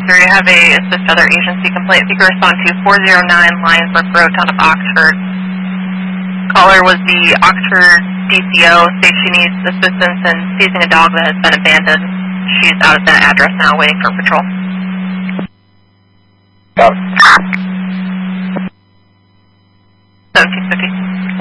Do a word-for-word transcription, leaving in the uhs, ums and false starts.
three, I have a assist other agency complaint. If you can respond to four zero nine Lionsbrook Road, town of Oxford. Caller was the Oxford D C O, states she needs assistance in seizing a dog that has been abandoned. She's out at that address now waiting for patrol. Got it.